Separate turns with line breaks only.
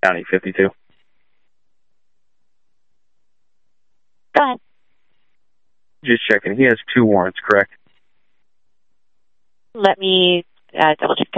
County 52.
Go ahead.
Just checking. He has 2 warrants, correct?
Let me double check.